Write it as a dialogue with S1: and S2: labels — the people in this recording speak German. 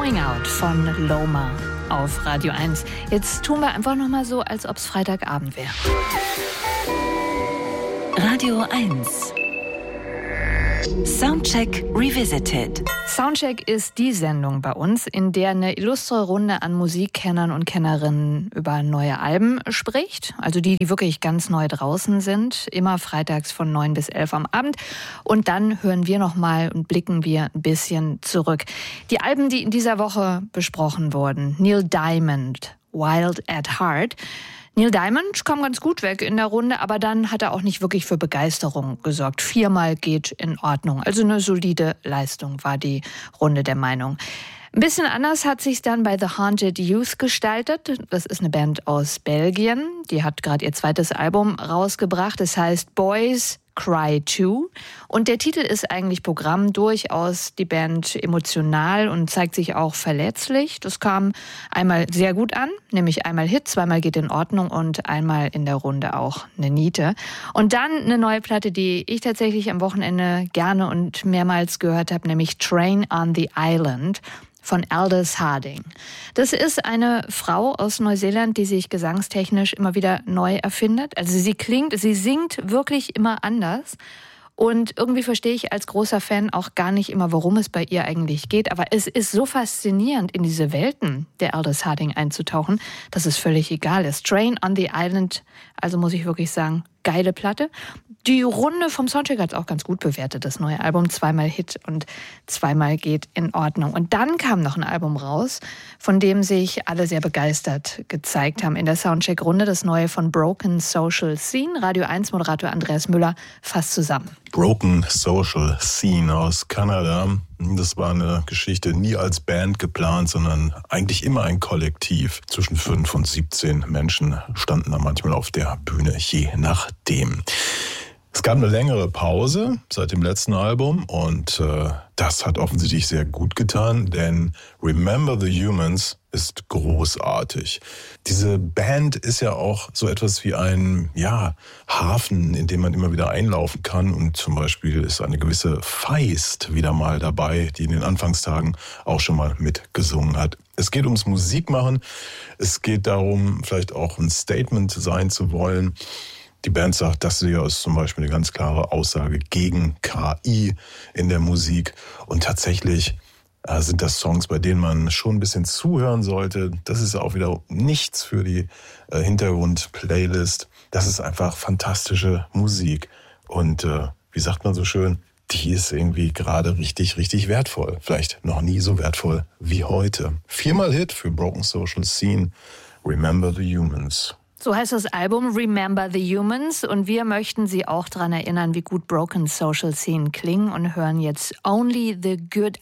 S1: Going Out von Loma auf Radio 1. Jetzt tun wir einfach noch mal so, als ob es Freitagabend wäre.
S2: Radio 1. Soundcheck Revisited.
S1: Soundcheck ist die Sendung bei uns, in der eine illustre Runde an Musikkennern und Kennerinnen über neue Alben spricht. Also die wirklich ganz neu draußen sind. Immer freitags von 9 bis 11 am Abend. Und dann hören wir nochmal und blicken wir ein bisschen zurück. Die Alben, die in dieser Woche besprochen wurden. Neil Diamond, Wild at Heart. Neil Diamond kam ganz gut weg in der Runde, aber dann hat er auch nicht wirklich für Begeisterung gesorgt. 4-mal geht in Ordnung. Also eine solide Leistung war die Runde der Meinung. Ein bisschen anders hat sich's dann bei The Haunted Youth gestaltet. Das ist eine Band aus Belgien. Die hat gerade ihr zweites Album rausgebracht. Es heißt Boys Cry Too. Und der Titel ist eigentlich Programm, durchaus die Band emotional und zeigt sich auch verletzlich. Das kam einmal sehr gut an, nämlich einmal Hit, 2-mal geht in Ordnung und einmal in der Runde auch eine Niete. Und dann eine neue Platte, die ich tatsächlich am Wochenende gerne und mehrmals gehört habe, nämlich Train on the Island von Aldous Harding. Das ist eine Frau aus Neuseeland, die sich gesangstechnisch immer wieder neu erfindet. Also sie singt wirklich immer anders. Und irgendwie verstehe ich als großer Fan auch gar nicht immer, worum es bei ihr eigentlich geht. Aber es ist so faszinierend, in diese Welten der Aldous Harding einzutauchen, dass es völlig egal ist. Train on the Island, also muss ich wirklich sagen, geile Platte. Die Runde vom Soundcheck hat es auch ganz gut bewertet, das neue Album. 2-mal Hit und 2-mal geht in Ordnung. Und dann kam noch ein Album raus, von dem sich alle sehr begeistert gezeigt haben in der Soundcheck-Runde. Das neue von Broken Social Scene. Radio 1-Moderator Andreas Müller fasst zusammen.
S3: Broken Social Scene aus Kanada. Das war eine Geschichte nie als Band geplant, sondern eigentlich immer ein Kollektiv. Zwischen 5 und 17 Menschen standen da manchmal auf der Bühne, je nachdem. Es gab eine längere Pause seit dem letzten Album und das hat offensichtlich sehr gut getan, denn Remember the Humans ist großartig. Diese Band ist ja auch so etwas wie ein Hafen, in dem man immer wieder einlaufen kann, und zum Beispiel ist eine gewisse Feist wieder mal dabei, die in den Anfangstagen auch schon mal mitgesungen hat. Es geht ums Musikmachen, es geht darum, vielleicht auch ein Statement sein zu wollen. Die Band sagt, das hier ist zum Beispiel eine ganz klare Aussage gegen KI in der Musik. Und tatsächlich sind das Songs, bei denen man schon ein bisschen zuhören sollte. Das ist auch wieder nichts für die Hintergrund-Playlist. Das ist einfach fantastische Musik. Und wie sagt man so schön, die ist irgendwie gerade richtig, richtig wertvoll. Vielleicht noch nie so wertvoll wie heute. 4-mal Hit für Broken Social Scene, Remember the Humans.
S1: So heißt das Album Remember the Humans und wir möchten Sie auch daran erinnern, wie gut Broken Social Scene klingen und hören jetzt Only the Good